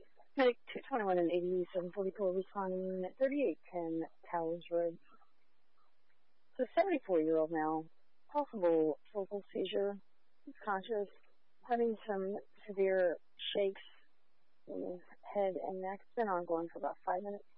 Medic 221 and 8744 responding at 3810 Towers Road. It's a 74-year-old male, possible focal seizure. He's conscious, having some severe shakes in his head and neck. It's been ongoing for about 5 minutes.